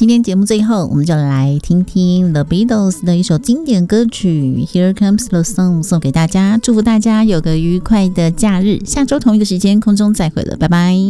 今天节目最后，我们就来听听 The Beatles 的一首经典歌曲 Here Comes the Sun 送给大家，祝福大家有个愉快的假日。下周同一个时间空中再会了，拜拜。